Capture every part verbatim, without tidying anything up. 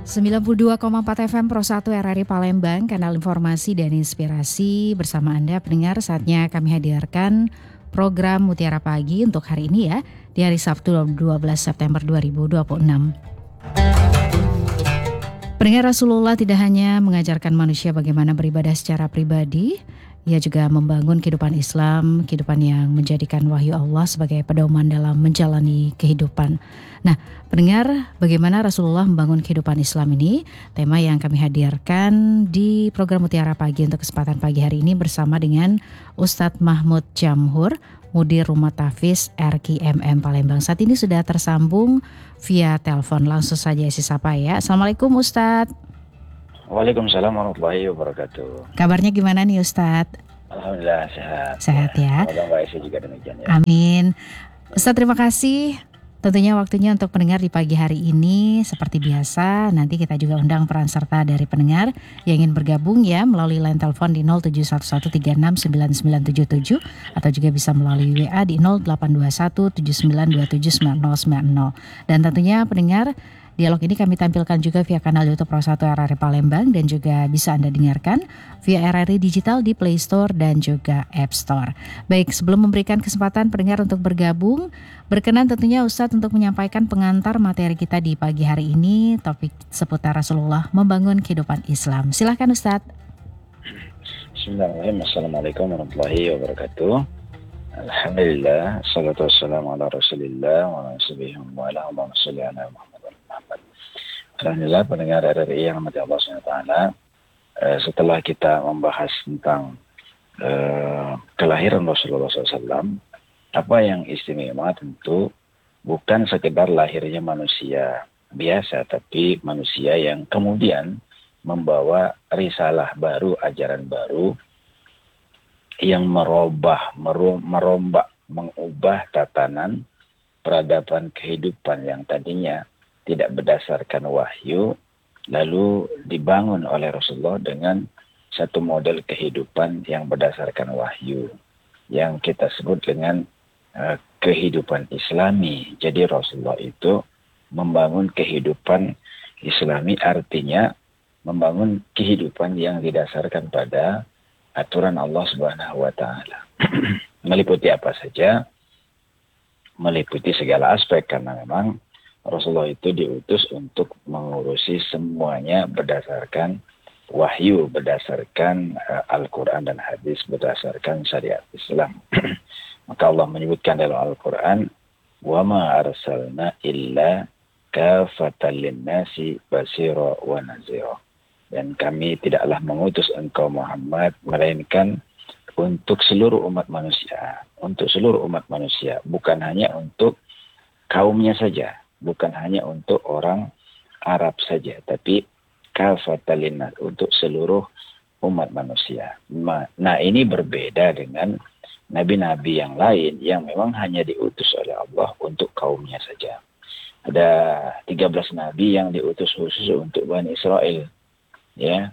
sembilan puluh dua koma empat F M Pro satu R R I Palembang, kanal informasi dan inspirasi. Bersama Anda pendengar, saatnya kami hadirkan program Mutiara Pagi untuk hari ini ya, di hari Sabtu dua belas September dua ribu dua puluh enam. Pendengar, Rasulullah tidak hanya mengajarkan manusia bagaimana beribadah secara pribadi, ia juga membangun kehidupan Islam, kehidupan yang menjadikan wahyu Allah sebagai pedoman dalam menjalani kehidupan. Nah, pendengar, bagaimana Rasulullah membangun kehidupan Islam ini? Tema yang kami hadirkan di program Mutiara Pagi untuk kesempatan pagi hari ini bersama dengan Ustadz Mahmud Jamhur, Mudir Rumah Tahfiz R Q M M Palembang. Saat ini sudah tersambung via telepon. Langsung saja isi sapa ya. Assalamualaikum Ustadz. Waalaikumsalam warahmatullahi wabarakatuh. Kabarnya gimana nih Ustadz? Alhamdulillah sehat. Sehat ya. Semoga Mbak Esi juga demikian ya. Amin. Ustadz, terima kasih. Tentunya waktunya untuk pendengar di pagi hari ini seperti biasa. Nanti kita juga undang peran serta dari pendengar yang ingin bergabung ya melalui line telepon di nol tujuh satu satu tiga enam sembilan sembilan tujuh tujuh atau juga bisa melalui W A di nol delapan dua satu tujuh sembilan dua tujuh sembilan nol sembilan nol. Dan tentunya pendengar, dialog ini kami tampilkan juga via kanal YouTube Pro satu R R I Palembang dan juga bisa Anda dengarkan via R R I Digital di Play Store dan juga App Store. Baik, sebelum memberikan kesempatan pendengar untuk bergabung, berkenan tentunya Ustadz untuk menyampaikan pengantar materi kita di pagi hari ini, topik seputar Rasulullah membangun kehidupan Islam. Silahkan Ustadz. Bismillahirrahmanirrahim. Assalamualaikum warahmatullahi wabarakatuh. Alhamdulillah, salatu wassalamu ala rasulillah wa ala sahbihi wa ala Allahumma salli ala Muhammad wa Muhammad. Alhamdulillah, pendengar R R I yang rahmati Allah subhanahu wa taala, setelah kita membahas tentang uh, kelahiran Rasulullah shallallahu alaihi wasallam, apa yang istimewa tentu bukan sekedar lahirnya manusia biasa, tapi manusia yang kemudian membawa risalah baru, ajaran baru yang merubah, merombak, mengubah tatanan peradaban kehidupan yang tadinya tidak berdasarkan wahyu, lalu dibangun oleh Rasulullah dengan satu model kehidupan yang berdasarkan wahyu, yang kita sebut dengan uh, kehidupan Islami. Jadi Rasulullah itu membangun kehidupan Islami, artinya membangun kehidupan yang didasarkan pada aturan Allah Subhanahu wa taala. Meliputi apa saja? Meliputi segala aspek, karena memang Rasulullah itu diutus untuk mengurusi semuanya berdasarkan wahyu, berdasarkan uh, Al-Quran dan hadis, berdasarkan syariat Islam. Maka Allah menyebutkan dalam Al-Quran, wa ma arsalna illa kafatan linnasi basira wa nazira. Dan kami tidaklah mengutus engkau Muhammad melainkan untuk seluruh umat manusia, untuk seluruh umat manusia, bukan hanya untuk kaumnya saja, bukan hanya untuk orang Arab saja, tapi kafatan linnas, untuk seluruh umat manusia. Nah, ini berbeda dengan nabi-nabi yang lain yang memang hanya diutus oleh Allah untuk kaumnya saja. Ada tiga belas nabi yang diutus khusus untuk Bani Israel. Ya,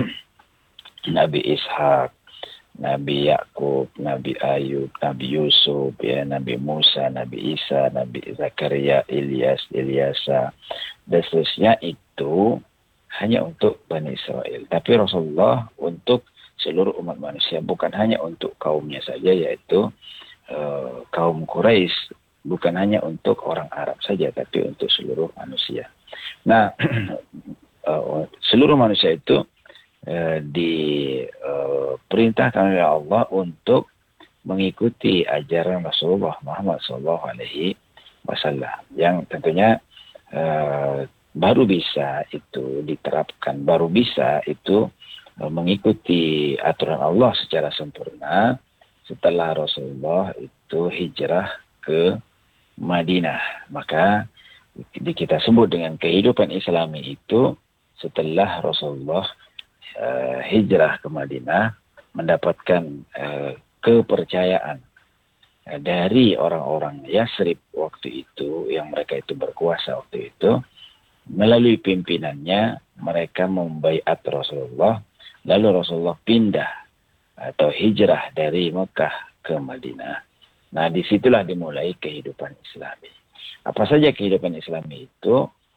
Nabi Ishak, Nabi Yakub, Nabi Ayub, Nabi Yusuf, ya, Nabi Musa, Nabi Isa, Nabi Zakaria, Ilyas, Ilyasa, dan seterusnya, itu hanya untuk Bani Israel. Tapi Rasulullah untuk seluruh umat manusia, bukan hanya untuk kaumnya saja, yaitu uh, kaum Quraisy, bukan hanya untuk orang Arab saja, tapi untuk seluruh manusia. Nah, Uh, seluruh manusia itu uh, diperintahkan uh, oleh Allah untuk mengikuti ajaran Rasulullah Muhammad shallallahu alaihi wasallam, yang tentunya uh, baru bisa itu diterapkan, baru bisa itu uh, mengikuti aturan Allah secara sempurna setelah Rasulullah itu hijrah ke Madinah. Maka kita sebut dengan kehidupan Islami itu setelah Rasulullah uh, hijrah ke Madinah, mendapatkan uh, kepercayaan uh, dari orang-orang Yasrib waktu itu, yang mereka itu berkuasa waktu itu, melalui pimpinannya mereka membaiat Rasulullah, lalu Rasulullah pindah atau hijrah dari Mekah ke Madinah. Nah, disitulah dimulai kehidupan Islami. Apa saja kehidupan Islami itu?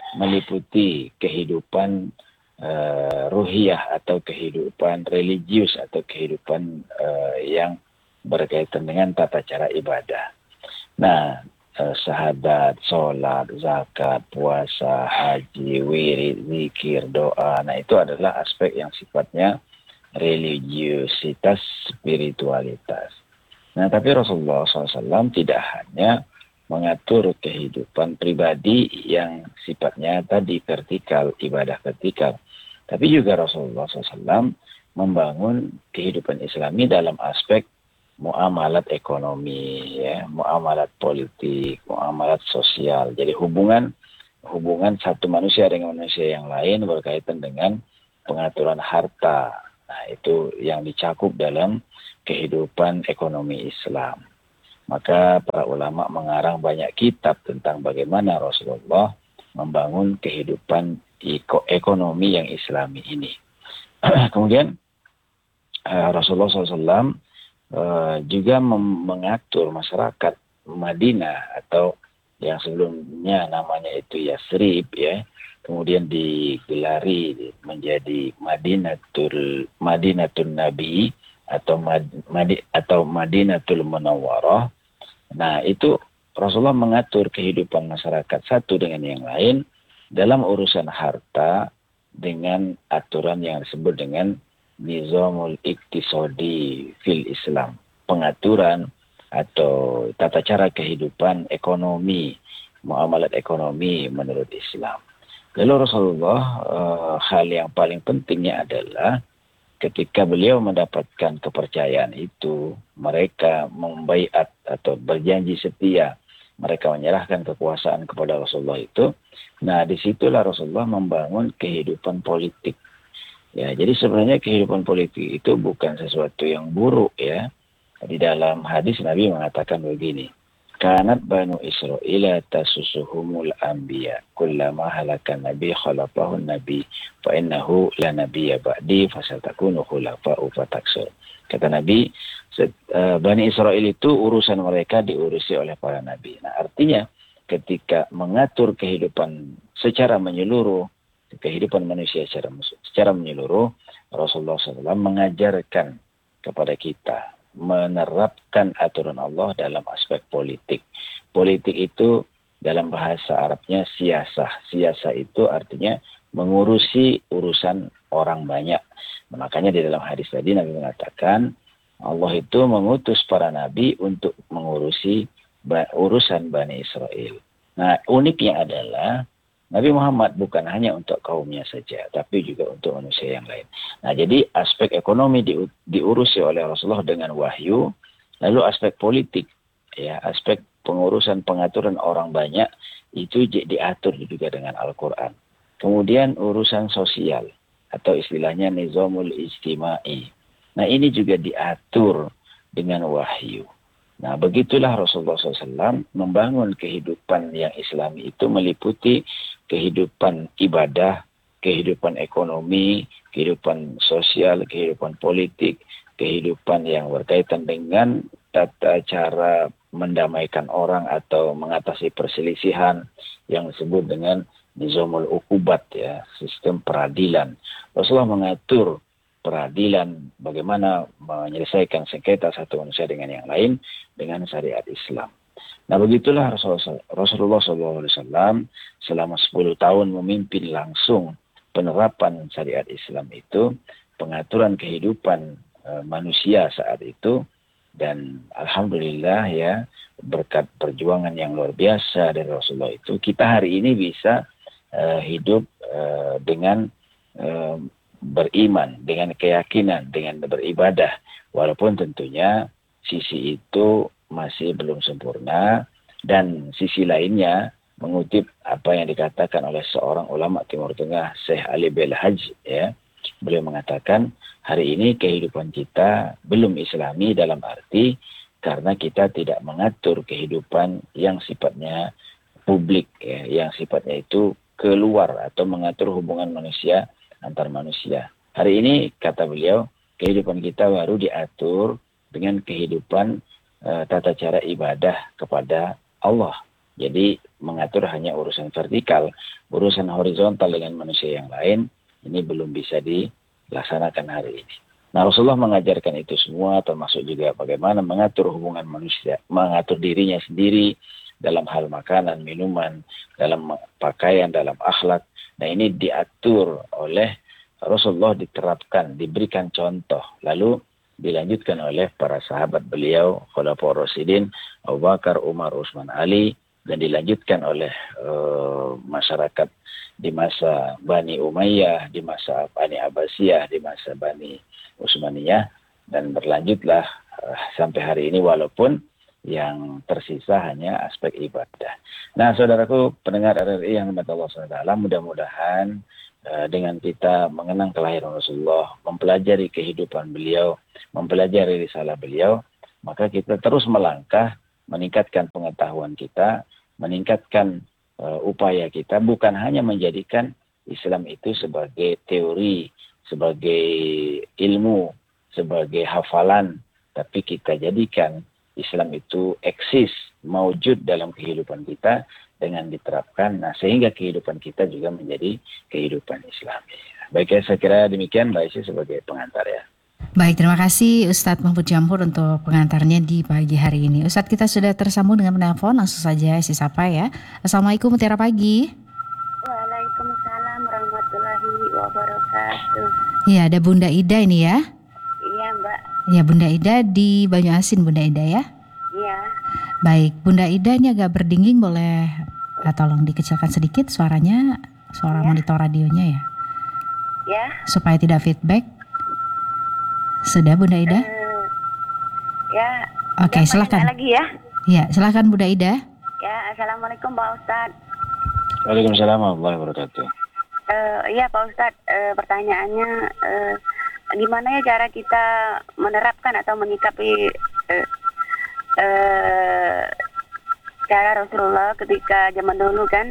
meliputi kehidupan uh, ruhiyah atau kehidupan religius atau kehidupan uh, yang berkaitan dengan tata cara ibadah. Nah, uh, syahadat, sholat, zakat, puasa, haji, wirid, zikir, doa. Nah, itu adalah aspek yang sifatnya religiusitas, spiritualitas. Nah, tapi Rasulullah shallallahu alaihi wasallam tidak hanya mengatur kehidupan pribadi yang sifatnya tadi vertikal, ibadah vertikal. Tapi juga Rasulullah shallallahu alaihi wasallam membangun kehidupan Islami dalam aspek muamalat ekonomi, ya, muamalat politik, muamalat sosial. Jadi hubungan hubungan satu manusia dengan manusia yang lain berkaitan dengan pengaturan harta. Nah, itu yang dicakup dalam kehidupan ekonomi Islam. Maka para ulama mengarang banyak kitab tentang bagaimana Rasulullah membangun kehidupan ekonomi yang Islami ini. Kemudian Rasulullah shallallahu alaihi wasallam juga mengatur masyarakat Madinah atau yang sebelumnya namanya itu Yasrib, ya, kemudian digelari menjadi Madinatul Madinatul Nabi atau Mad, Madi, atau Madinatul Munawwarah. Nah, itu Rasulullah mengatur kehidupan masyarakat satu dengan yang lain dalam urusan harta dengan aturan yang disebut dengan Nizamul Iktisadi fil Islam, pengaturan atau tata cara kehidupan ekonomi, muamalat ekonomi menurut Islam. Lalu Rasulullah uh, hal yang paling pentingnya adalah ketika beliau mendapatkan kepercayaan itu, mereka membaiat atau berjanji setia, mereka menyerahkan kekuasaan kepada Rasulullah itu. Nah, disitulah Rasulullah membangun kehidupan politik. Ya, jadi sebenarnya kehidupan politik itu bukan sesuatu yang buruk, ya. Di dalam hadis Nabi mengatakan begini, kanat banu Israila tasusuhumul anbiya kullama halakan nabi khalafahun nabi fa innahu la nabiyya ba'di fasatakunu khulafa'u fataksur. Kata Nabi, Bani Israel itu urusan mereka diurusi oleh para nabi. Nah, artinya ketika mengatur kehidupan secara menyeluruh, kehidupan manusia secara, secara menyeluruh, Rasulullah shallallahu alaihi wasallam mengajarkan kepada kita menerapkan aturan Allah dalam aspek politik. Politik itu dalam bahasa Arabnya siasah. Siasah itu artinya mengurusi urusan orang banyak. Makanya di dalam hadis tadi Nabi mengatakan Allah itu mengutus para nabi untuk mengurusi urusan Bani Israel. Nah, uniknya adalah Nabi Muhammad bukan hanya untuk kaumnya saja, tapi juga untuk manusia yang lain. Nah, jadi aspek ekonomi di, diurusi oleh Rasulullah dengan wahyu, lalu aspek politik, ya, aspek pengurusan pengaturan orang banyak itu diatur juga dengan Al-Quran. Kemudian urusan sosial atau istilahnya nizamul ijtimai. Nah, ini juga diatur dengan wahyu. Nah, begitulah Rasulullah shallallahu alaihi wasallam membangun kehidupan yang Islami itu meliputi kehidupan ibadah, kehidupan ekonomi, kehidupan sosial, kehidupan politik, kehidupan yang berkaitan dengan tata cara mendamaikan orang atau mengatasi perselisihan yang disebut dengan nizamul ukubat, ya, sistem peradilan. Rasulullah mengatur peradilan, bagaimana menyelesaikan sengketa satu manusia dengan yang lain dengan syariat Islam. Nah, begitulah Rasulullah shallallahu alaihi wasallam selama sepuluh tahun memimpin langsung penerapan syariat Islam itu, pengaturan kehidupan e, manusia saat itu, dan alhamdulillah, ya, berkat perjuangan yang luar biasa dari Rasulullah itu, kita hari ini bisa e, hidup e, dengan e, beriman, dengan keyakinan, dengan beribadah, walaupun tentunya sisi itu masih belum sempurna, dan sisi lainnya mengutip apa yang dikatakan oleh seorang ulama Timur Tengah, Syekh Ali Belhaj, ya, beliau mengatakan hari ini kehidupan kita belum Islami dalam arti karena kita tidak mengatur kehidupan yang sifatnya publik, ya, yang sifatnya itu keluar atau mengatur hubungan manusia antar manusia. Hari ini, kata beliau, kehidupan kita baru diatur dengan kehidupan uh, tata cara ibadah kepada Allah. Jadi mengatur hanya urusan vertikal, urusan horizontal dengan manusia yang lain, ini belum bisa dilaksanakan hari ini. Nah, Rasulullah mengajarkan itu semua, termasuk juga bagaimana mengatur hubungan manusia, mengatur dirinya sendiri dalam hal makanan, minuman, dalam pakaian, dalam akhlak. Nah, ini diatur oleh Rasulullah, diterapkan, diberikan contoh. Lalu dilanjutkan oleh para sahabat beliau, Khulafaur Rasyidin, Abu Bakar, Umar, Utsman, Ali, dan dilanjutkan oleh uh, masyarakat di masa Bani Umayyah, di masa Bani Abbasiyah, di masa Bani Utsmaniyah, dan berlanjutlah uh, sampai hari ini, walaupun yang tersisa hanya aspek ibadah. Nah, saudaraku pendengar R R I yang dirahmati Allah subhanahu wa taala, mudah-mudahan uh, dengan kita mengenang kelahiran Rasulullah, mempelajari kehidupan beliau, mempelajari risalah beliau, maka kita terus melangkah, meningkatkan pengetahuan kita, meningkatkan uh, upaya kita, bukan hanya menjadikan Islam itu sebagai teori, sebagai ilmu, sebagai hafalan, tapi kita jadikan Islam itu eksis, maujud dalam kehidupan kita dengan diterapkan, nah sehingga kehidupan kita juga menjadi kehidupan Islami. Baik, ya, saya kira demikian Mbak Isi sebagai pengantar ya. Baik, terima kasih Ustadz Mahfud Jamhur untuk pengantarnya di pagi hari ini. Ustadz, kita sudah tersambung dengan penelpon, langsung saja isi sapa ya. Assalamualaikum, Mutiara Pagi. Waalaikumsalam warahmatullahi wabarakatuh. Iya, ada Bunda Ida ini ya. Iya Mbak. Ya, Bunda Ida di Banyuasin, Bunda Ida ya. Iya. Baik, Bunda Ida ini agak berdinging, boleh ah, tolong dikecilkan sedikit suaranya, suara Ya. monitor radionya ya, Ya. supaya tidak feedback. Sudah Bunda Ida? Eh, ya. Oke, Jangan silakan. tanya lagi ya. Ya, silakan Bunda Ida. Ya, assalamualaikum Pak Ustadz. Waalaikumsalam warahmatullahi wabarakatuh. Eh, iya Pak Ustadz, eh, pertanyaannya eh, gimana ya cara kita menerapkan atau menyikapi eh, eh, cara Rasulullah ketika zaman dulu kan,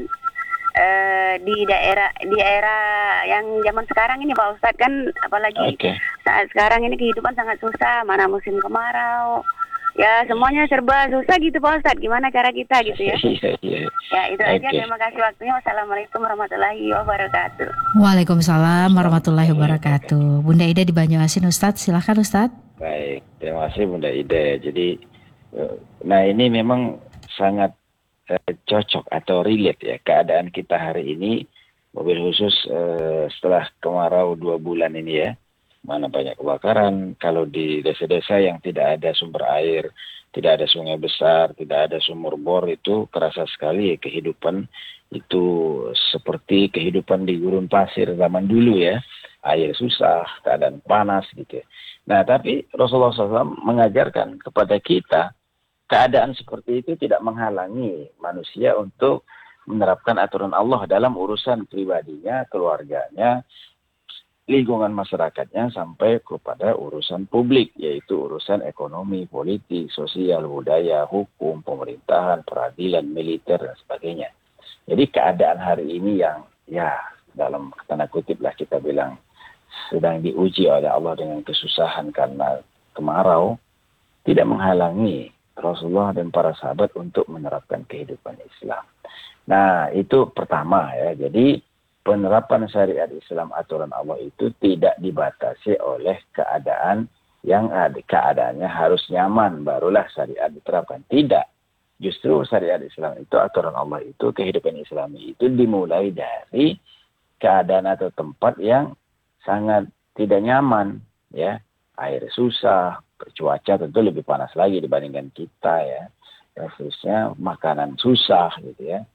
eh, di daerah di era yang zaman sekarang ini Pak Ustadz kan, apalagi Oke. saat sekarang ini kehidupan sangat susah, mana musim kemarau, ya semuanya serba susah gitu Pak Ustadz. Gimana cara kita gitu ya? Iya, iya. Ya itu aja, Oke. terima kasih waktunya. Wassalamualaikum warahmatullahi wabarakatuh. Waalaikumsalam warahmatullahi wabarakatuh. Bunda Ida di Banyuasin, Ustadz, silakan Ustadz. Baik, terima kasih Bunda Ida. Jadi, eh, nah ini memang sangat eh, cocok atau relate ya keadaan kita hari ini, mobil khusus eh, setelah kemarau dua bulan ini ya, mana banyak kebakaran. Kalau di desa-desa yang tidak ada sumber air, tidak ada sungai besar, tidak ada sumur bor, itu kerasa sekali ya, kehidupan itu seperti kehidupan di gurun pasir zaman dulu ya. Air susah, keadaan panas gitu ya. Nah, tapi Rasulullah shallallahu alaihi wasallam mengajarkan kepada kita, keadaan seperti itu tidak menghalangi manusia untuk menerapkan aturan Allah dalam urusan pribadinya, keluarganya, lingkungan masyarakatnya, sampai kepada urusan publik, yaitu urusan ekonomi, politik, sosial, budaya, hukum, pemerintahan, peradilan, militer, dan sebagainya. Jadi keadaan hari ini yang ya dalam tanda kutip lah kita bilang sedang diuji oleh Allah dengan kesusahan karena kemarau, tidak menghalangi Rasulullah dan para sahabat untuk menerapkan kehidupan Islam. Nah, itu pertama ya. Jadi penerapan syariat Islam, aturan Allah itu tidak dibatasi oleh keadaan yang ada. Keadaannya harus nyaman, barulah syariat diterapkan. Tidak. Justru syariat Islam itu, aturan Allah itu, kehidupan Islami itu dimulai dari keadaan atau tempat yang sangat tidak nyaman ya. Air susah, cuaca tentu lebih panas lagi dibandingkan kita ya. Khususnya makanan susah gitu ya.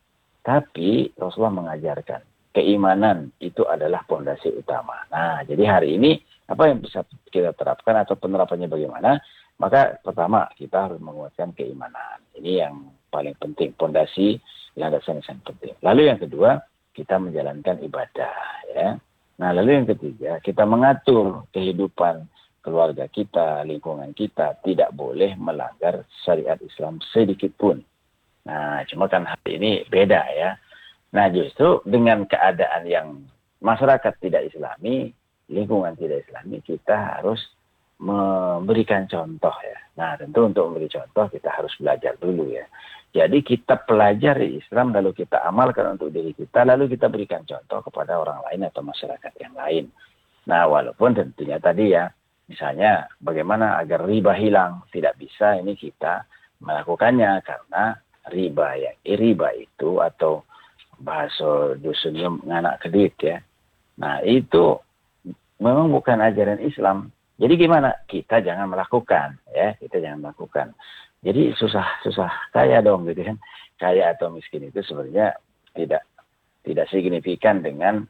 Tapi Rasulullah mengajarkan keimanan itu adalah pondasi utama. Nah, jadi hari ini apa yang bisa kita terapkan atau penerapannya bagaimana? Maka pertama kita harus menguatkan keimanan. Ini yang paling penting, pondasi landasan yang sangat penting. Lalu yang kedua, kita menjalankan ibadah ya. Nah, lalu yang ketiga, kita mengatur kehidupan keluarga kita, lingkungan kita, tidak boleh melanggar syariat Islam sedikit pun. Nah, cuma kan hari ini beda ya. Nah, justru dengan keadaan yang masyarakat tidak Islami, lingkungan tidak Islami, kita harus memberikan contoh ya. Nah, tentu untuk memberi contoh kita harus belajar dulu ya. Jadi kita pelajari Islam, lalu kita amalkan untuk diri kita, lalu kita berikan contoh kepada orang lain atau masyarakat yang lain. Nah, walaupun tentunya tadi ya, misalnya bagaimana agar riba hilang, tidak bisa ini kita melakukannya karena riba ya, riba itu atau bahasa dusunnya nganak kedit ya. Nah, itu memang bukan ajaran Islam. Jadi gimana? Kita jangan melakukan ya, kita jangan melakukan. Jadi susah-susah kaya dong gitu kan. Kaya atau miskin itu sebenarnya tidak tidak signifikan dengan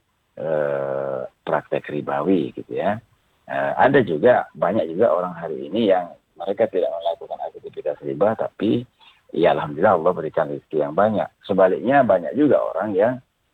eh, praktek ribawi gitu ya. Eh, ada juga banyak juga orang hari ini yang mereka tidak melakukan aktivitas riba, tapi ya alhamdulillah Allah berikan rezeki yang banyak. Sebaliknya banyak juga orang yang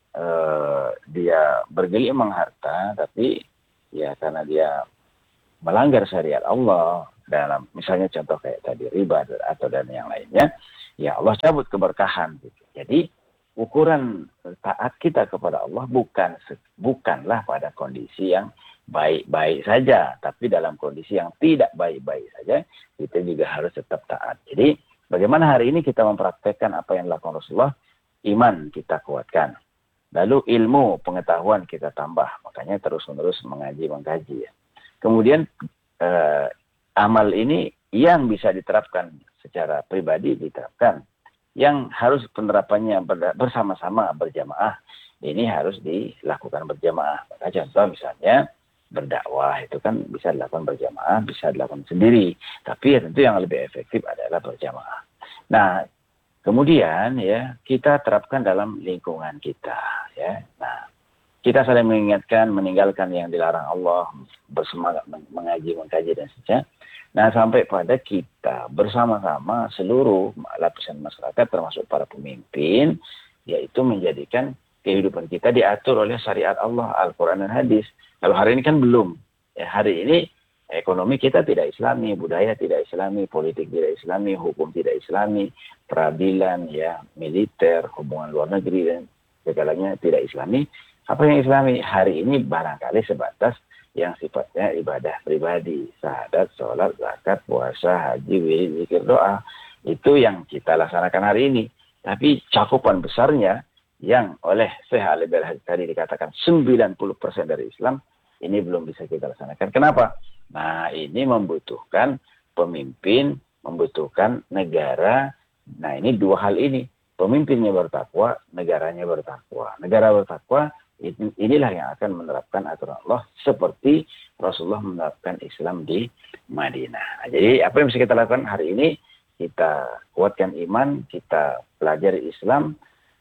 eh, dia bergelimang harta, tapi ya karena dia melanggar syariat Allah dalam misalnya contoh kayak tadi riba atau dan yang lainnya, ya Allah cabut keberkahan gitu. Jadi ukuran taat kita kepada Allah bukan bukanlah pada kondisi yang baik-baik saja, tapi dalam kondisi yang tidak baik-baik saja kita juga harus tetap taat. Jadi bagaimana hari ini kita mempraktekkan apa yang dilakukan Rasulullah? Iman kita kuatkan, lalu ilmu pengetahuan kita tambah, makanya terus-menerus mengaji mengkaji ya. Kemudian eh, amal ini yang bisa diterapkan secara pribadi diterapkan, yang harus penerapannya bersama-sama berjamaah ini harus dilakukan berjamaah. Maka contoh misalnya berdakwah itu kan bisa dilakukan berjamaah, bisa dilakukan sendiri, tapi ya tentu yang lebih efektif adalah berjamaah. Nah, kemudian ya kita terapkan dalam lingkungan kita ya. Nah, kita saling mengingatkan, meninggalkan yang dilarang Allah, bersemangat mengaji, mengkaji dan sebagainya. Nah, sampai pada kita bersama-sama seluruh lapisan masyarakat termasuk para pemimpin, yaitu menjadikan kehidupan kita diatur oleh syariat Allah, Al-Quran dan Hadis. Kalau hari ini kan belum. Ya, hari ini ekonomi kita tidak Islami, budaya tidak Islami, politik tidak Islami, hukum tidak Islami, peradilan, ya, militer, hubungan luar negeri dan segalanya tidak Islami. Apa yang Islami hari ini barangkali sebatas yang sifatnya ibadah pribadi, syahadat, sholat, zakat, puasa, haji, wirid, zikir, doa. Itu yang kita laksanakan hari ini. Tapi cakupan besarnya yang oleh Syekh Ali Berhad tadi dikatakan sembilan puluh persen dari Islam, ini belum bisa kita laksanakan. Kenapa? Nah, ini membutuhkan pemimpin, membutuhkan negara. Nah, ini dua hal ini. Pemimpinnya bertakwa, negaranya bertakwa. Negara bertakwa, inilah yang akan menerapkan aturan Allah seperti Rasulullah menerapkan Islam di Madinah. Nah, jadi apa yang bisa kita lakukan hari ini? Kita kuatkan iman, kita pelajari Islam,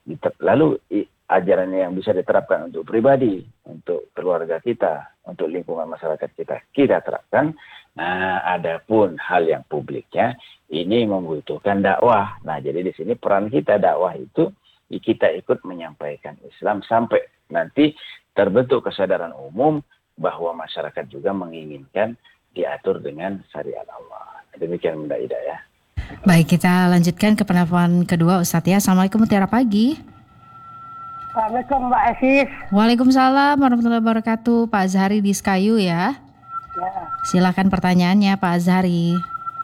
lalu ajarannya yang bisa diterapkan untuk pribadi, untuk keluarga kita, untuk lingkungan masyarakat kita, kita terapkan. Nah, adapun hal yang publiknya, ini membutuhkan dakwah. Nah, jadi di sini peran kita dakwah itu, kita ikut menyampaikan Islam sampai nanti terbentuk kesadaran umum bahwa masyarakat juga menginginkan diatur dengan syariat Allah. Demikian Mbak Ida ya. Baik, kita lanjutkan ke penelpon kedua Ustadz ya. Assalamualaikum mutiara pagi. Assalamualaikum Mbak Esis. Waalaikumsalam warahmatullahi wabarakatuh. Pak Azhari di Sekayu ya. Ya. Silakan pertanyaannya Pak Azhari.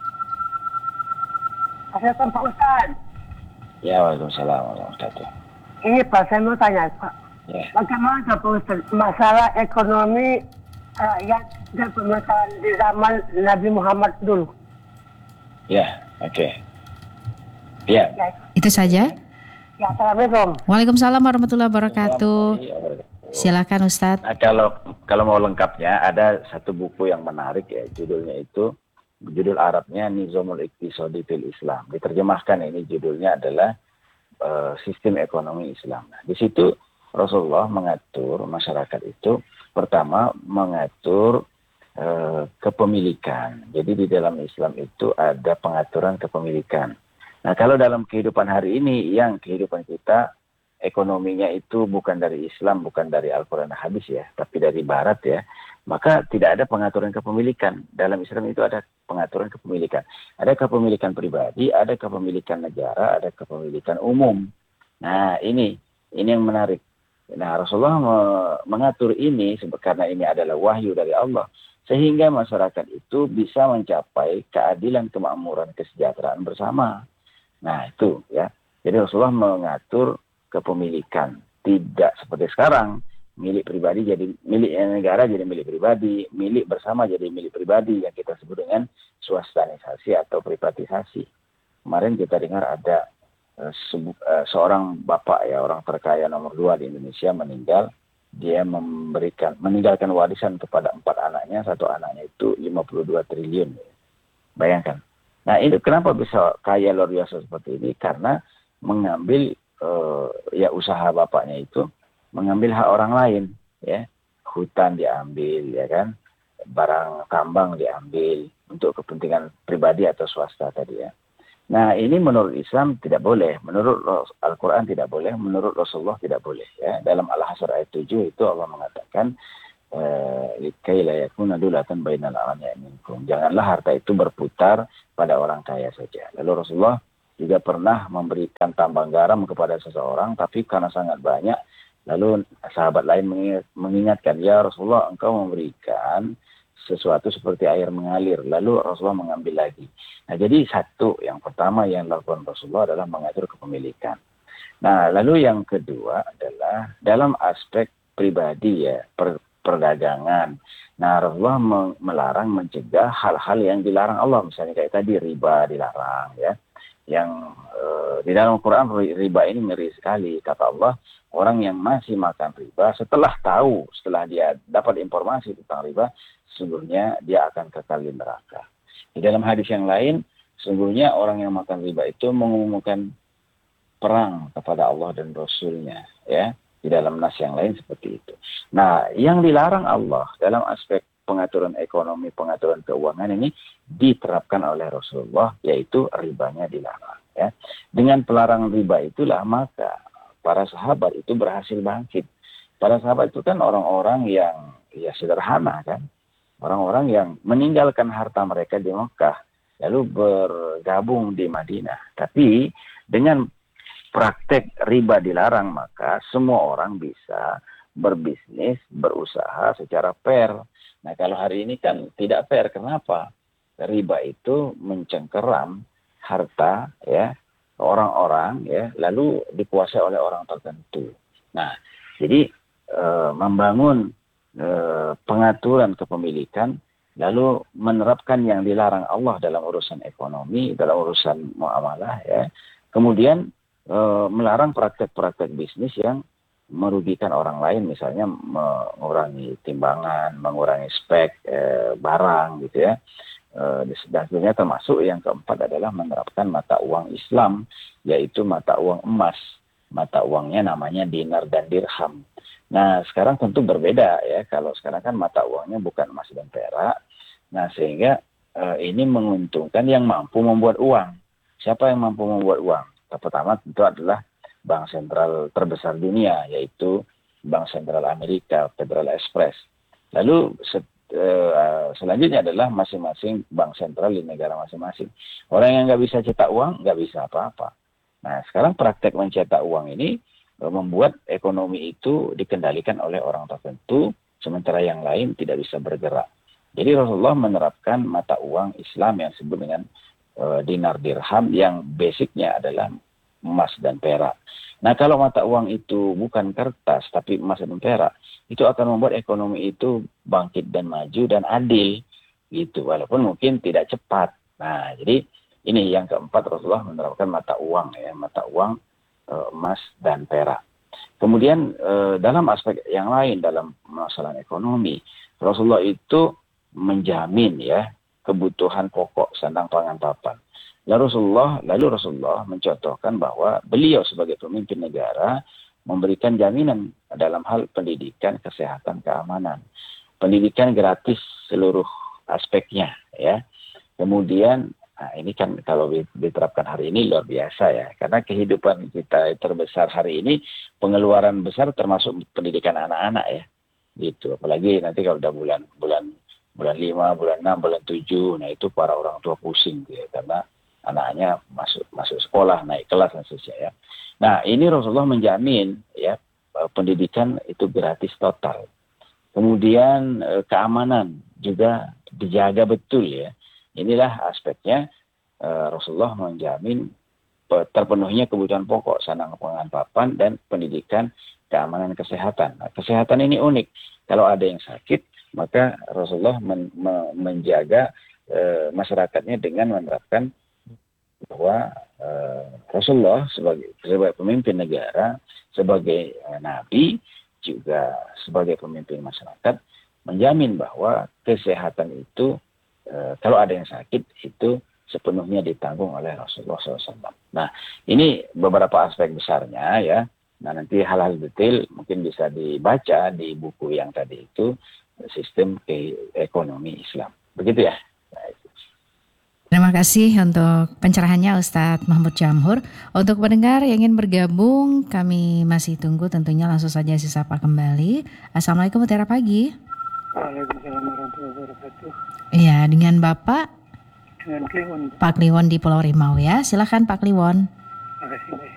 Assalamualaikum Pak Ustadz. Ya, waalaikumsalam warahmatullahi wabarakatuh. Ini Pak, saya mau tanya Pak. Ya. Bagaimana Pak Ustadz masalah ekonomi rakyat dan pemerintahan di zaman Nabi Muhammad dulu? Ya, oke. Okay. Ya. Ya. Itu saja. Ya, Assalamualaikum. Waalaikumsalam warahmatullahi wabarakatuh. Silakan Ustadz. Nah, kalau kalau mau lengkapnya ada satu buku yang menarik ya, judulnya itu judul Arabnya Nizamul Iqtisadi fil Islam. Diterjemahkan ini judulnya adalah uh, Sistem Ekonomi Islam. Nah, di situ Rasulullah mengatur masyarakat itu pertama mengatur uh, kepemilikan. Jadi di dalam Islam itu ada pengaturan kepemilikan. Nah, kalau dalam kehidupan hari ini yang kehidupan kita ekonominya itu bukan dari Islam, bukan dari Al-Quran dan Hadis ya, tapi dari Barat ya, maka tidak ada pengaturan kepemilikan. Dalam Islam itu ada pengaturan kepemilikan. Ada kepemilikan pribadi, ada kepemilikan negara, ada kepemilikan umum. Nah, ini ini yang menarik. Nah, Rasulullah mengatur ini karena ini adalah wahyu dari Allah, sehingga masyarakat itu bisa mencapai keadilan, kemakmuran, kesejahteraan bersama. Nah itu ya. Jadi Rasulullah mengatur kepemilikan, tidak seperti sekarang milik pribadi jadi milik negara jadi milik pribadi, milik bersama jadi milik pribadi yang kita sebut dengan swastanisasi atau privatisasi. Kemarin kita dengar ada uh, sebu, uh, seorang bapak ya, orang terkaya nomor dua di Indonesia meninggal, dia memberikan meninggalkan warisan kepada empat anaknya, satu anaknya itu lima puluh dua triliun. Bayangkan. Nah itu kenapa bisa kaya luar biasa seperti ini? Karena mengambil uh, ya usaha bapaknya itu mengambil hak orang lain, ya, hutan diambil, ya kan, barang tambang diambil untuk kepentingan pribadi atau swasta tadi ya. Nah ini menurut Islam tidak boleh, menurut Al-Quran tidak boleh, menurut Rasulullah tidak boleh. Ya. Dalam Al-Hasr ayat tujuh itu Allah mengatakan, likai la yakuna dulatan bainal aghniya'i minkum. Janganlah harta itu berputar pada orang kaya saja. Lalu Rasulullah juga pernah memberikan tambang garam kepada seseorang, tapi karena sangat banyak, lalu sahabat lain mengingatkan, ya Rasulullah engkau memberikan sesuatu seperti air mengalir. Lalu Rasulullah mengambil lagi. Nah jadi satu, yang pertama yang dilakukan Rasulullah adalah mengatur kepemilikan. Nah lalu yang kedua adalah dalam aspek pribadi ya, per, perdagangan. Nah Rasulullah melarang mencegah hal-hal yang dilarang Allah. Misalnya kayak tadi riba dilarang ya. Yang uh, di dalam Quran riba ini ngeri sekali. Kata Allah, orang yang masih makan riba setelah tahu, setelah dia dapat informasi tentang riba, sesungguhnya dia akan kekal di neraka. Di dalam hadis yang lain, sesungguhnya orang yang makan riba itu mengumumkan perang kepada Allah dan Rasulnya. Ya, di dalam nas yang lain seperti itu. Nah, yang dilarang Allah dalam aspek pengaturan ekonomi, pengaturan keuangan ini diterapkan oleh Rasulullah, yaitu ribanya dilarang. Ya. Dengan pelarangan riba itulah maka para sahabat itu berhasil bangkit. Para sahabat itu kan orang-orang yang ya sederhana kan, orang-orang yang meninggalkan harta mereka di Mekah, lalu bergabung di Madinah. Tapi dengan praktek riba dilarang, maka semua orang bisa berbisnis, berusaha secara fair. Nah kalau hari ini kan tidak fair. Kenapa? Riba itu mencengkeram harta ya orang-orang ya, lalu dikuasai oleh orang tertentu. Nah jadi e, membangun e, pengaturan kepemilikan, lalu menerapkan yang dilarang Allah dalam urusan ekonomi, dalam urusan muamalah ya. Kemudian e, melarang praktek-praktek bisnis yang merugikan orang lain, misalnya mengurangi timbangan, mengurangi spek e, barang gitu ya. E, dan sebenarnya termasuk yang keempat adalah menerapkan mata uang Islam, yaitu mata uang emas. Mata uangnya namanya dinar dan dirham. Nah sekarang tentu berbeda ya, kalau sekarang kan mata uangnya bukan emas dan perak. Nah sehingga e, ini menguntungkan yang mampu membuat uang. Siapa yang mampu membuat uang? Pertama tentu adalah bank sentral terbesar dunia, yaitu Bank Sentral Amerika, Federal Express. Lalu se- uh, selanjutnya adalah masing-masing bank sentral di negara masing-masing. Orang yang nggak bisa cetak uang, nggak bisa apa-apa. Nah, sekarang praktek mencetak uang ini uh, membuat ekonomi itu dikendalikan oleh orang tertentu, sementara yang lain tidak bisa bergerak. Jadi Rasulullah menerapkan mata uang Islam yang disebut dengan uh, dinar dirham, yang basicnya adalah emas dan perak. Nah kalau mata uang itu bukan kertas tapi emas dan perak, itu akan membuat ekonomi itu bangkit dan maju dan adil gitu, walaupun mungkin tidak cepat. Nah jadi ini yang keempat, Rasulullah menerapkan mata uang ya, mata uang e, emas dan perak. Kemudian e, dalam aspek yang lain, dalam masalah ekonomi, Rasulullah itu menjamin ya kebutuhan pokok sandang pangan papan. Lalu Rasulullah, lalu Rasulullah mencontohkan bahwa beliau sebagai pemimpin negara memberikan jaminan dalam hal pendidikan, kesehatan, keamanan. Pendidikan gratis seluruh aspeknya ya. Kemudian nah ini kan kalau diterapkan hari ini luar biasa ya. Karena kehidupan kita terbesar hari ini, pengeluaran besar termasuk pendidikan anak-anak ya. Gitu. Apalagi nanti kalau udah bulan bulan bulan lima, bulan enam, bulan tujuh, nah itu para orang tua pusing gitu ya, karena anaknya masuk masuk sekolah, naik kelas dan seterusnya ya. Nah ini Rasulullah menjamin ya pendidikan itu gratis total. Kemudian keamanan juga dijaga betul ya. Inilah aspeknya Rasulullah menjamin terpenuhnya kebutuhan pokok, sandang, pangan, papan, dan pendidikan, keamanan, kesehatan. Nah, kesehatan ini unik. Kalau ada yang sakit, maka Rasulullah men, me, menjaga e, masyarakatnya dengan menerapkan bahwa e, Rasulullah sebagai, sebagai pemimpin negara, sebagai e, nabi, juga sebagai pemimpin masyarakat, menjamin bahwa kesehatan itu e, kalau ada yang sakit itu sepenuhnya ditanggung oleh Rasulullah shallallahu alaihi wasallam. Nah, ini beberapa aspek besarnya ya. Nah, nanti hal-hal detail mungkin bisa dibaca di buku yang tadi itu, Sistem Ekonomi Islam. Begitu ya. Terima kasih untuk pencerahannya Ustadz Mahmud Jamhur. Untuk pendengar yang ingin bergabung, kami masih tunggu, tentunya langsung saja disapa kembali. Assalamualaikum, Mutiara Pagi. Waalaikumsalam warahmatullahi wabarakatuh. Iya, dengan Bapak Dengan Kliwon. Pak Kliwon di Pulau Rimau ya. Silakan Pak Kliwon. Terima kasih.